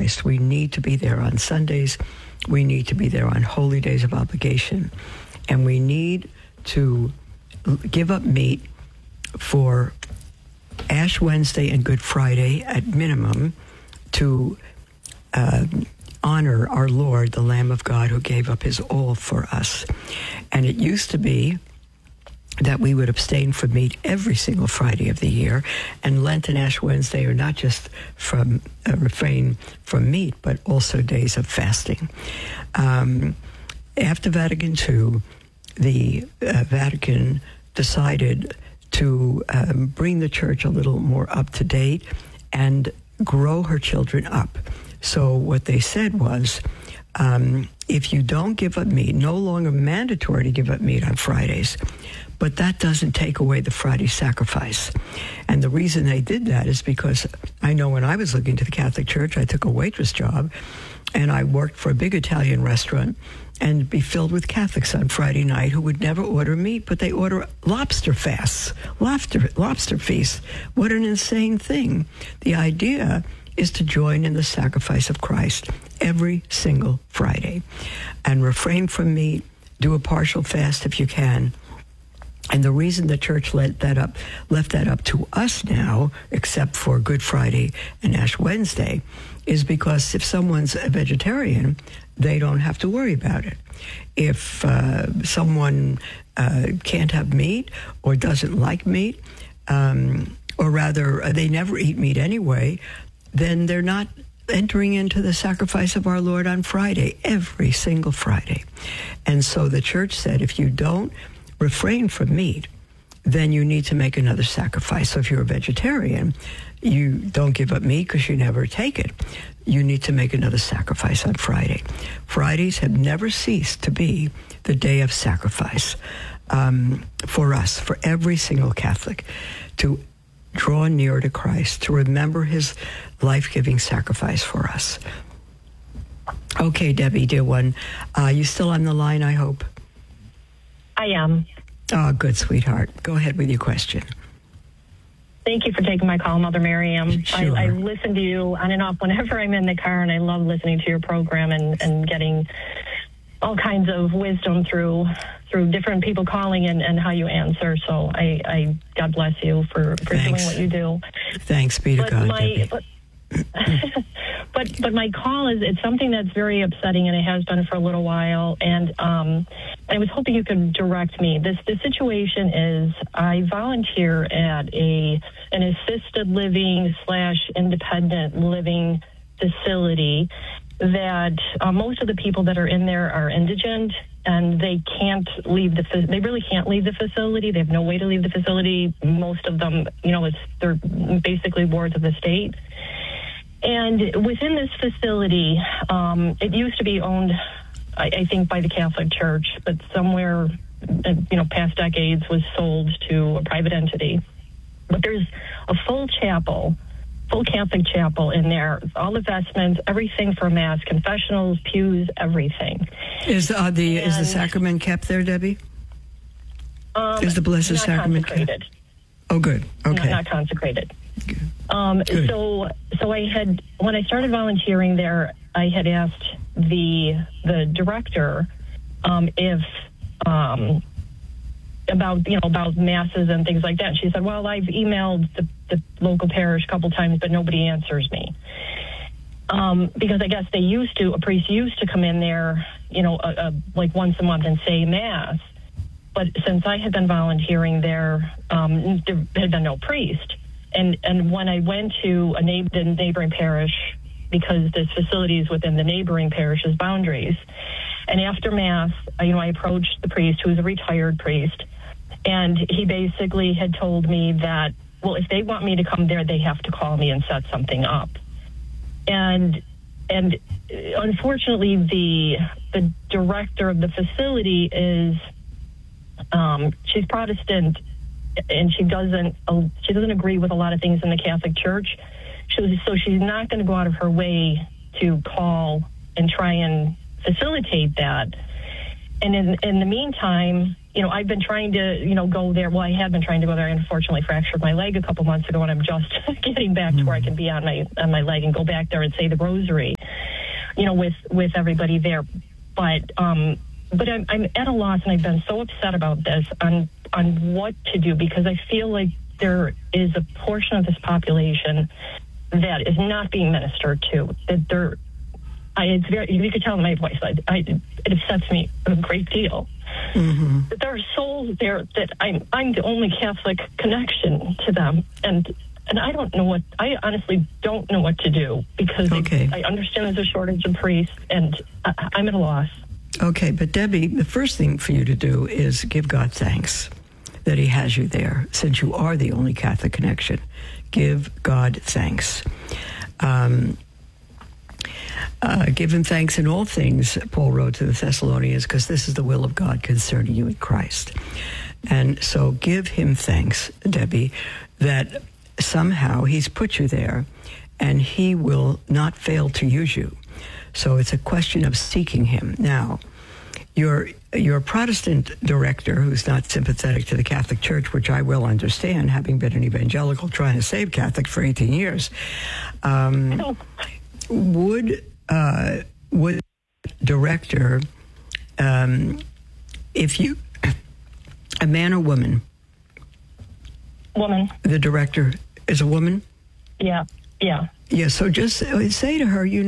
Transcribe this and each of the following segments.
Christ. We need to be there on Sundays. We need to be there on holy days of obligation. And we need to give up meat for Ash Wednesday and Good Friday at minimum to honor our Lord, the Lamb of God, who gave up his all for us. And it used to be that we would abstain from meat every single Friday of the year, and Lent and Ash Wednesday are not just from refrain from meat, but also days of fasting. After Vatican II, the Vatican decided to bring the church a little more up to date and grow her children up. So what they said was, if you don't give up meat, no longer mandatory to give up meat on Fridays, but that doesn't take away the Friday sacrifice. And the reason they did that is because I know when I was looking to the Catholic Church, I took a waitress job, and I worked for a big Italian restaurant, and be filled with Catholics on Friday night who would never order meat, but they order lobster fasts, lobster feasts. What an insane thing. The idea is to join in the sacrifice of Christ every single Friday and refrain from meat, do a partial fast if you can. And the reason the church left that up to us now, except for Good Friday and Ash Wednesday, is because if someone's a vegetarian, they don't have to worry about it. If someone can't have meat or doesn't like meat, or rather they never eat meat anyway, then they're not entering into the sacrifice of our Lord on Friday, every single Friday. And so the church said, if you don't refrain from meat, then you need to make another sacrifice. So if you're a vegetarian, you don't give up meat because you never take it. You need to make another sacrifice on Friday. Fridays have never ceased to be the day of sacrifice for us, for every single Catholic, to draw near to Christ, to remember his life-giving sacrifice for us. Okay, Debbie, dear one, you still on the line, I hope? I am. Oh, good, sweetheart. Go ahead with your question. Thank you for taking my call, Mother Miriam. Sure. I listen to you on and off whenever I'm in the car, and I love listening to your program and getting all kinds of wisdom through different people calling and how you answer. So I God bless you for doing what you do. Thanks be to God, Debbie. But my call it's something that's very upsetting, and it has been for a little while. And I was hoping you could direct me. The situation is I volunteer at an assisted living / independent living facility that most of the people that are in there are indigent, and they can't leave they really can't leave the facility. They have no way to leave the facility. Most of them, they're basically wards of the state. And within this facility, it used to be owned, I think, by the Catholic Church, but somewhere, past decades was sold to a private entity. But there's a full Catholic chapel in there, all the vestments, everything for Mass, confessionals, pews, everything. Is the sacrament kept there, Debbie? Is the Blessed Sacrament consecrated? Oh, good. Okay. Not consecrated. Good. So I had, when I started volunteering there, I had asked the director if about masses and things like that. And she said, well, I've emailed the local parish a couple times, but nobody answers me. Because I guess a priest used to come in there, like once a month and say Mass. But since I had been volunteering there, there had been no priest. And when I went to the neighboring parish, because this facility is within the neighboring parish's boundaries, and after Mass, I approached the priest, who was a retired priest, and he basically had told me that, well, if they want me to come there, they have to call me and set something up. And unfortunately, the director of the facility is she's Protestant, and she doesn't agree with a lot of things in the Catholic Church. So she's not going to go out of her way to call and try and facilitate that. And in the meantime, I've been trying to, go there. Well, I have been trying to go there. I unfortunately fractured my leg a couple months ago, and I'm just getting back to where I can be on my leg and go back there and say the rosary. with everybody there. But I'm at a loss, and I've been so upset about this on what to do, because I feel like there is a portion of this population that is not being ministered to. That it's very, you could tell in my voice, it upsets me a great deal. Mm-hmm. That there are souls there that I'm the only Catholic connection to them, and I honestly don't know what to do, because I understand there's a shortage of priests, and I'm at a loss. Okay, but Debbie, the first thing for you to do is give God thanks that he has you there, since you are the only Catholic connection. Give God thanks. Give him thanks in all things, Paul wrote to the Thessalonians, because this is the will of God concerning you in Christ. And so give him thanks, Debbie, that somehow he's put you there, and he will not fail to use you. So it's a question of seeking him. Now, your Protestant director, who's not sympathetic to the Catholic Church, which I will understand, having been an evangelical trying to save Catholics for 18 years, would director, if you, a man or woman? Woman. The director is a woman? Yeah. Yeah, so just say to her,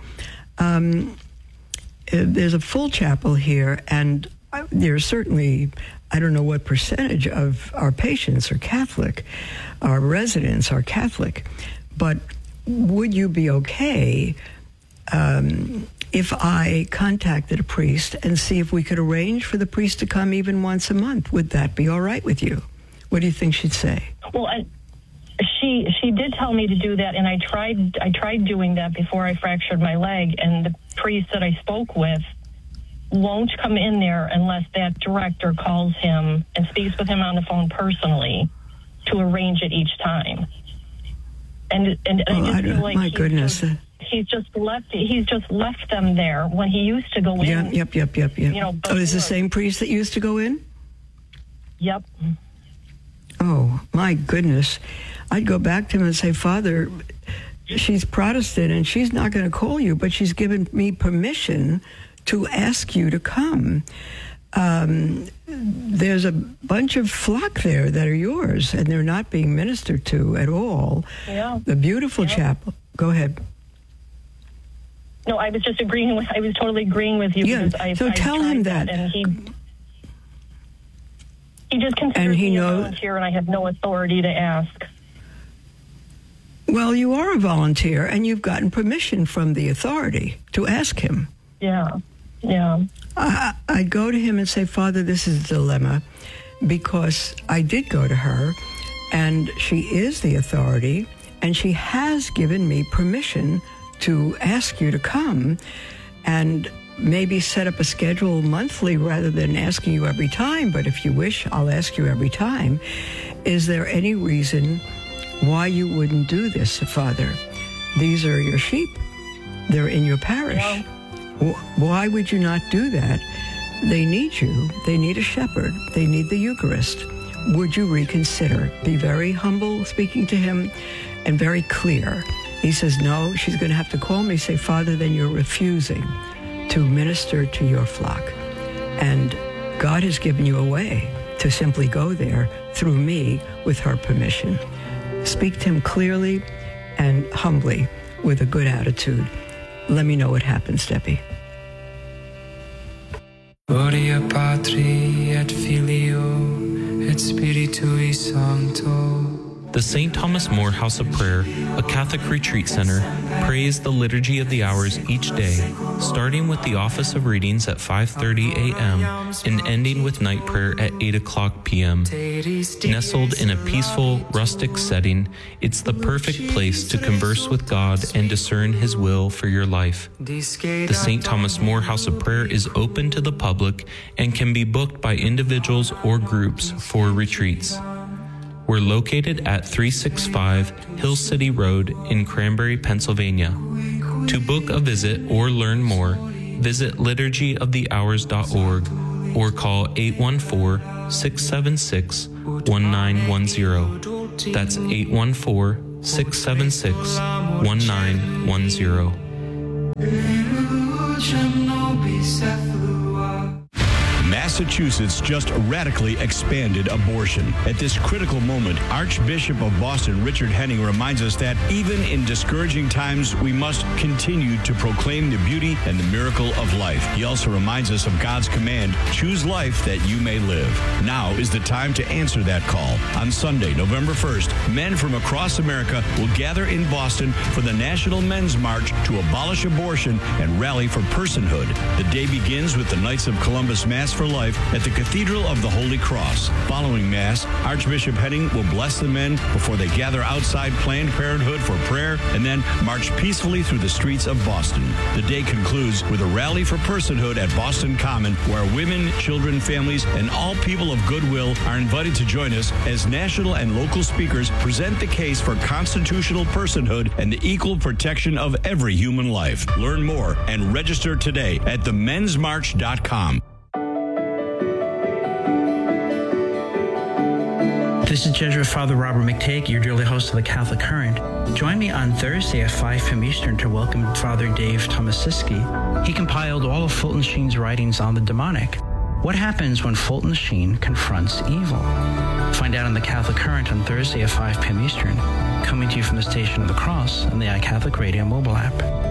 there's a full chapel here, and there's certainly, I don't know what percentage of our patients are Catholic, our residents are Catholic, but would you be okay if I contacted a priest and see if we could arrange for the priest to come even once a month? Would that be all right with you? What do you think she'd say? Well, she did tell me to do that, and I tried doing that before I fractured my leg, and the priest that I spoke with won't come in there unless that director calls him and speaks with him on the phone personally to arrange it each time. And I just feel like my goodness. He's just left them there when he used to go in. Yep. Is the same priest that used to go in? Yep. Oh, my goodness. I'd go back to him and say, Father, she's Protestant and she's not going to call you, but she's given me permission to ask you to come. There's a bunch of flock there that are yours, and they're not being ministered to at all. Yeah. The beautiful chapel. Go ahead. No, I was just I was totally agreeing with you. Yeah. Because tell him that. And he just considers me a volunteer, and I have no authority to ask. Well, you are a volunteer, and you've gotten permission from the authority to ask him. Yeah. I'd go to him and say, Father, this is a dilemma, because I did go to her, and she is the authority, and she has given me permission to ask you to come, and maybe set up a schedule monthly rather than asking you every time. But if you wish, I'll ask you every time. Is there any reason why you wouldn't do this, Father? These are your sheep. They're in your parish. Yeah. Why would you not do that? They need you. They need a shepherd. They need the Eucharist. Would you reconsider? Be very humble speaking to him and very clear. He says, no, she's going to have to call me, say, Father, then you're refusing to minister to your flock. And God has given you a way to simply go there through me with her permission. Speak to him clearly and humbly with a good attitude. Let me know what happens, Debbie. Gloria Patri et Filio et Spiritui Sancto. The St. Thomas More House of Prayer, a Catholic retreat center, prays the Liturgy of the Hours each day, starting with the office of readings at 5:30 a.m. and ending with night prayer at 8 o'clock p.m. Nestled in a peaceful, rustic setting, it's the perfect place to converse with God and discern His will for your life. The St. Thomas More House of Prayer is open to the public and can be booked by individuals or groups for retreats. We're located at 365 Hill City Road in Cranberry, Pennsylvania. To book a visit or learn more, visit liturgyofthehours.org or call 814-676-1910. That's 814-676-1910. Massachusetts just radically expanded abortion. At this critical moment, Archbishop of Boston, Richard Henning, reminds us that even in discouraging times, we must continue to proclaim the beauty and the miracle of life. He also reminds us of God's command, choose life that you may live. Now is the time to answer that call. On Sunday, November 1st, men from across America will gather in Boston for the National Men's March to abolish abortion and rally for personhood. The day begins with the Knights of Columbus Mass for Life at the Cathedral of the Holy Cross. Following Mass, Archbishop Henning will bless the men before they gather outside Planned Parenthood for prayer and then march peacefully through the streets of Boston. The day concludes with a rally for personhood at Boston Common, where women, children, families, and all people of goodwill are invited to join us as national and local speakers present the case for constitutional personhood and the equal protection of every human life. Learn more and register today at themensmarch.com. This is Jesuit Father Robert McTagg, your dearly host of the Catholic Current. Join me on Thursday at 5 p.m. Eastern to welcome Father Dave Tomaszewski. He compiled all of Fulton Sheen's writings on the demonic. What happens when Fulton Sheen confronts evil? Find out on the Catholic Current on Thursday at 5 p.m. Eastern, coming to you from the Station of the Cross and the iCatholic Radio mobile app.